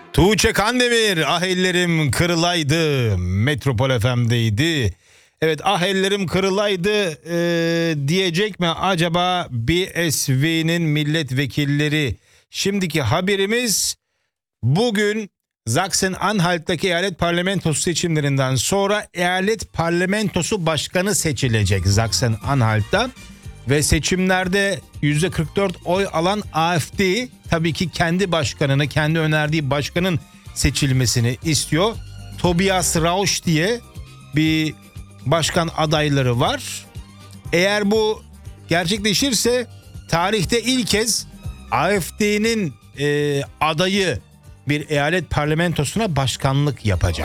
Tuğçe Kandemir, ah ellerim kırılaydı, Metropol FM'deydi. Evet, ah ellerim kırılaydı diyecek mi acaba BSV'nin milletvekilleri? Şimdiki haberimiz bugün Sachsen-Anhalt'taki eyalet parlamentosu seçimlerinden sonra eyalet parlamentosu başkanı seçilecek Sachsen-Anhalt'ta. Ve seçimlerde %44 oy alan AfD tabii ki kendi başkanını, kendi önerdiği başkanın seçilmesini istiyor. Tobias Rausch diye bir başkan adayları var. Eğer bu gerçekleşirse tarihte ilk kez AfD'nin adayı bir eyalet parlamentosuna başkanlık yapacak.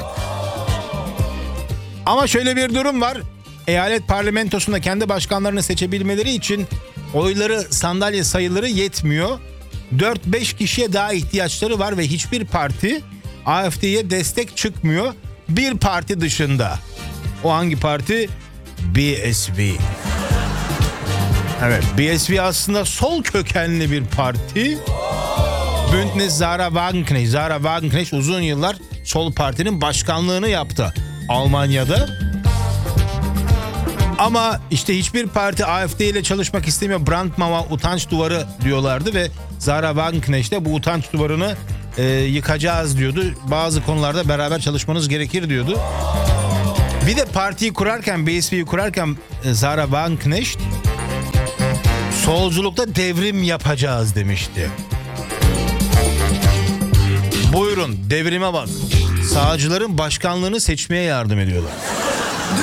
Ama şöyle bir durum var. Eyalet parlamentosunda kendi başkanlarını seçebilmeleri için oyları, sandalye sayıları yetmiyor. 4-5 kişiye daha ihtiyaçları var ve hiçbir parti AfD'ye destek çıkmıyor. Bir parti dışında. O hangi parti? BSV. Evet, BSV aslında sol kökenli bir parti. Bündnis Sarah Wagenknecht. Sarah Wagenknecht uzun yıllar sol partinin başkanlığını yaptı Almanya'da. Ama işte hiçbir parti AfD ile çalışmak istemiyor. Brandmauer utanç duvarı diyorlardı ve Sarah Wagenknecht de bu utanç duvarını yıkacağız diyordu. Bazı konularda beraber çalışmanız gerekir diyordu. Bir de partiyi kurarken, BSV'yi kurarken Sarah Wagenknecht solculukta devrim yapacağız demişti. Buyurun, devrime bak. Sağcıların başkanlığını seçmeye yardım ediyorlar.